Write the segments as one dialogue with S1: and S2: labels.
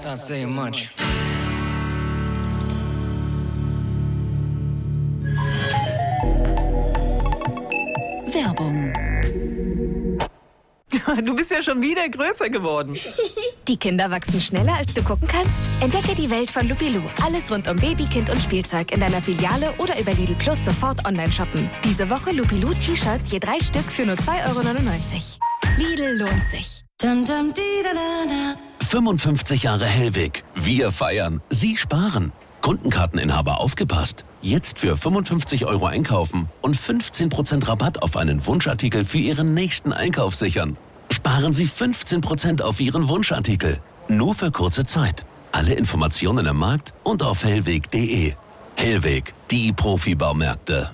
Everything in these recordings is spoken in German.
S1: Not saying much.
S2: Werbung.
S3: Du bist ja schon wieder größer geworden.
S4: Die Kinder wachsen schneller, als du gucken kannst? Entdecke die Welt von Lupilu. Alles rund um Baby, Kind und Spielzeug in deiner Filiale oder über Lidl Plus sofort online shoppen. Diese Woche Lupilu T-Shirts je 3 Stück für nur 2,99 €. Lidl lohnt sich.
S5: 55 Jahre Hellweg. Wir feiern. Sie sparen. Kundenkarteninhaber aufgepasst. Jetzt für 55 € einkaufen und 15% Rabatt auf einen Wunschartikel für Ihren nächsten Einkauf sichern. Sparen Sie 15% auf Ihren Wunschartikel. Nur für kurze Zeit. Alle Informationen im Markt und auf hellweg.de. Hellweg, die Profibaumärkte.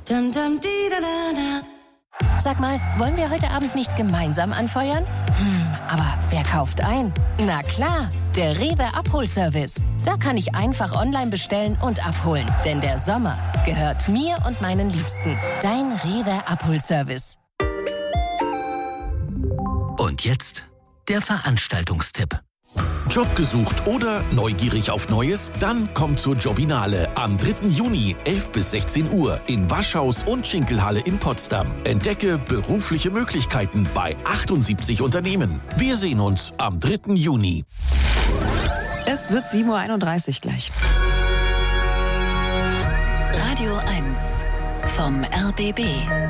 S2: Sag mal, wollen wir heute Abend nicht gemeinsam anfeuern? Aber wer kauft ein? Na klar, der Rewe Abholservice. Da kann ich einfach online bestellen und abholen. Denn der Sommer gehört mir und meinen Liebsten. Dein Rewe Abholservice.
S5: Und jetzt der Veranstaltungstipp.
S6: Job gesucht oder neugierig auf Neues? Dann kommt zur Jobinale am 3. Juni, 11 bis 16 Uhr in Waschhaus und Schinkelhalle in Potsdam. Entdecke berufliche Möglichkeiten bei 78 Unternehmen. Wir sehen uns am 3. Juni.
S3: Es wird 7:31 Uhr gleich.
S2: Radio 1 vom RBB.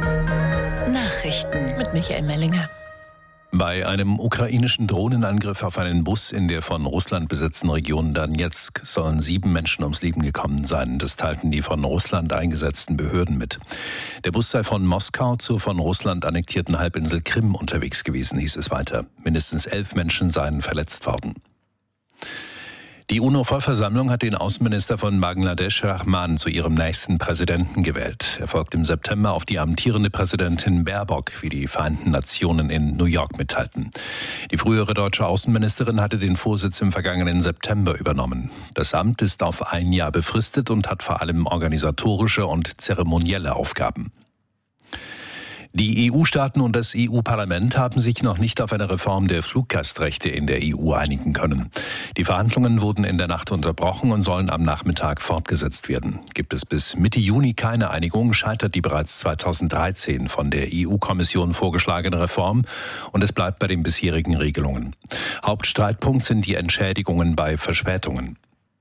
S2: Nachrichten mit Michael Mellinger.
S7: Bei einem ukrainischen Drohnenangriff auf einen Bus in der von Russland besetzten Region Donezk sollen 7 Menschen ums Leben gekommen sein. Das teilten die von Russland eingesetzten Behörden mit. Der Bus sei von Moskau zur von Russland annektierten Halbinsel Krim unterwegs gewesen, hieß es weiter. Mindestens 11 Menschen seien verletzt worden. Die UNO-Vollversammlung hat den Außenminister von Bangladesch, Rahman, zu ihrem nächsten Präsidenten gewählt. Er folgt im September auf die amtierende Präsidentin Baerbock, wie die Vereinten Nationen in New York mitteilten. Die frühere deutsche Außenministerin hatte den Vorsitz im vergangenen September übernommen. Das Amt ist auf 1 Jahr befristet und hat vor allem organisatorische und zeremonielle Aufgaben. Die EU-Staaten und das EU-Parlament haben sich noch nicht auf eine Reform der Fluggastrechte in der EU einigen können. Die Verhandlungen wurden in der Nacht unterbrochen und sollen am Nachmittag fortgesetzt werden. Gibt es bis Mitte Juni keine Einigung, scheitert die bereits 2013 von der EU-Kommission vorgeschlagene Reform und es bleibt bei den bisherigen Regelungen. Hauptstreitpunkt sind die Entschädigungen bei Verspätungen.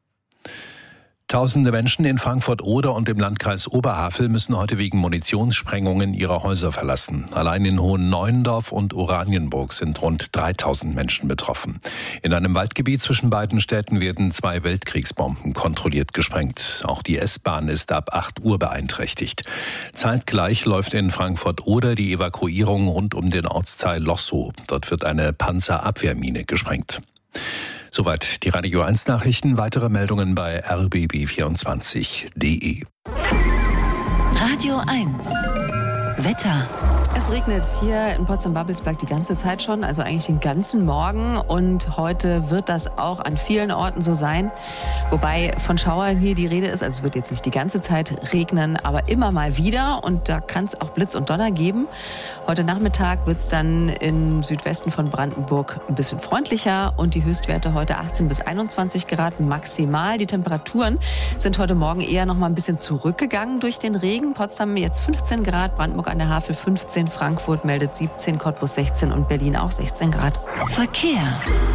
S7: Tausende Menschen in Frankfurt-Oder und im Landkreis Oberhavel müssen heute wegen Munitionssprengungen ihre Häuser verlassen. Allein in Hohenneuendorf und Oranienburg sind rund 3000 Menschen betroffen. In einem Waldgebiet zwischen beiden Städten werden 2 Weltkriegsbomben kontrolliert gesprengt. Auch die S-Bahn ist ab 8 Uhr beeinträchtigt. Zeitgleich läuft in Frankfurt-Oder die Evakuierung rund um den Ortsteil Lossow. Dort wird eine Panzerabwehrmine gesprengt. Soweit die Radio 1 Nachrichten. Weitere Meldungen bei rbb24.de.
S2: Radio 1 Wetter.
S3: Es regnet hier in Potsdam-Babelsberg die ganze Zeit schon, also eigentlich den ganzen Morgen. Und heute wird das auch an vielen Orten so sein. Wobei von Schauern hier die Rede ist. Also es wird jetzt nicht die ganze Zeit regnen, aber immer mal wieder. Und da kann es auch Blitz und Donner geben. Heute Nachmittag wird es dann im Südwesten von Brandenburg ein bisschen freundlicher. Und die Höchstwerte heute 18 bis 21 Grad maximal. Die Temperaturen sind heute Morgen eher noch mal ein bisschen zurückgegangen durch den Regen. Potsdam jetzt 15 Grad, Brandenburg an der Havel 15, Frankfurt meldet 17, Cottbus 16 und Berlin auch 16 Grad.
S2: Verkehr.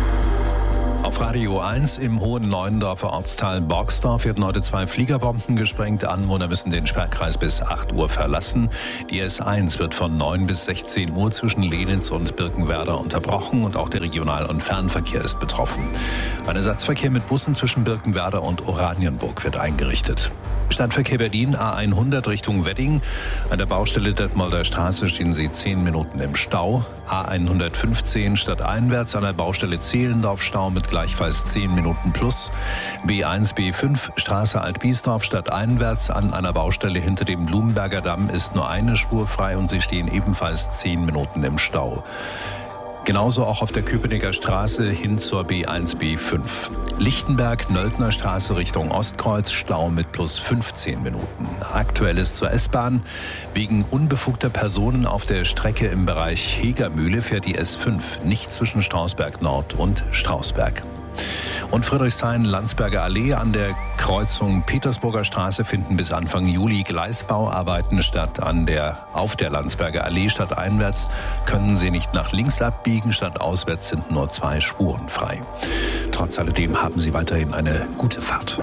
S7: Auf Radio 1 im Hohenneuendorfer Ortsteil Borgsdorf werden heute 2 Fliegerbomben gesprengt. Anwohner müssen den Sperrkreis bis 8 Uhr verlassen. Die S1 wird von 9 bis 16 Uhr zwischen Lenitz und Birkenwerder unterbrochen und auch der Regional- und Fernverkehr ist betroffen. Ein Ersatzverkehr mit Bussen zwischen Birkenwerder und Oranienburg wird eingerichtet. Stadtverkehr Berlin, A100 Richtung Wedding. An der Baustelle Detmolder Straße stehen Sie 10 Minuten im Stau. A115 stadteinwärts an der Baustelle Zehlendorf Stau mit gleichfalls 10 Minuten plus. B1, B5 Straße Altbiesdorf stadteinwärts an einer Baustelle hinter dem Blumenberger Damm ist nur eine Spur frei und Sie stehen ebenfalls 10 Minuten im Stau. Genauso auch auf der Köpenicker Straße hin zur B1, B5. Lichtenberg-Nöldner Straße Richtung Ostkreuz, Stau mit plus 15 Minuten. Aktuell ist zur S-Bahn. Wegen unbefugter Personen auf der Strecke im Bereich Hegermühle fährt die S5 nicht zwischen Strausberg Nord und Strausberg. Und Friedrichshain-Landsberger Allee an der Kreuzung Petersburger Straße finden bis Anfang Juli Gleisbauarbeiten statt. Auf der Landsberger Allee stadteinwärts können Sie nicht nach links abbiegen, stadtauswärts sind nur 2 Spuren frei. Trotz alledem haben Sie weiterhin eine gute Fahrt.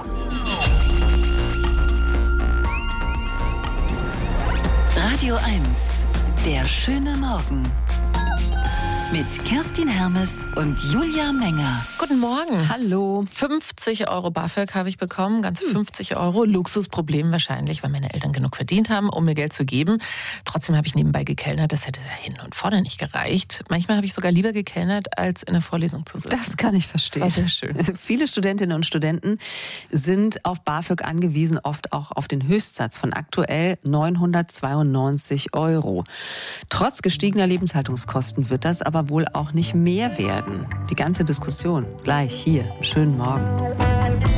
S1: Radio 1, der schöne Morgen. Mit Kerstin Hermes und Julia Menger.
S8: Guten Morgen.
S3: Hallo.
S8: 50 € BAföG habe ich bekommen, ganz 50 €. Luxusproblem wahrscheinlich, weil meine Eltern genug verdient haben, um mir Geld zu geben. Trotzdem habe ich nebenbei gekellnert, das hätte hin und vorne nicht gereicht. Manchmal habe ich sogar lieber gekellnert, als in der Vorlesung zu sitzen.
S3: Das kann ich verstehen.
S8: Das war sehr schön.
S3: Viele Studentinnen und Studenten sind auf BAföG angewiesen, oft auch auf den Höchstsatz von aktuell 992 €. Trotz gestiegener Lebenshaltungskosten wird das aber wohl auch nicht mehr werden. Die ganze Diskussion gleich hier. Schönen Morgen.